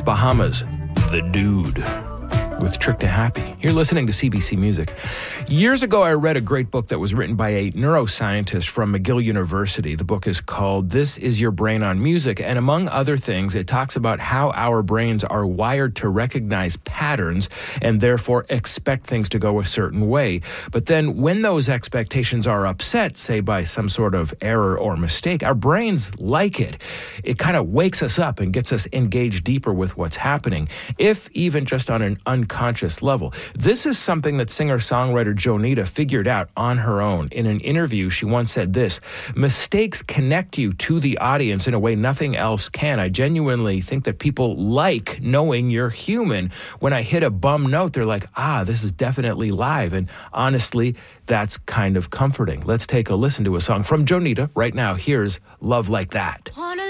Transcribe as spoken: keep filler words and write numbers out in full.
Bahamas, The Dude, with Trick to Happy. You're listening to C B C Music. Years ago, I read a great book that was written by a neuroscientist from McGill University. The book is called This Is Your Brain on Music, and among other things, it talks about how our brains are wired to recognize patterns and therefore expect things to go a certain way. But then when those expectations are upset, say by some sort of error or mistake, our brains like it. It kind of wakes us up and gets us engaged deeper with what's happening, if even just on an unconscious level. This is something that singer-songwriter Jonita figured out on her own. In an interview, she once said this: mistakes connect you to the audience in a way nothing else can. I genuinely think that people like knowing you're human. When I hit a bum note, they're like, ah, this is definitely live. And honestly, that's kind of comforting. Let's take a listen to a song from Jonita right now. Here's Love Like That.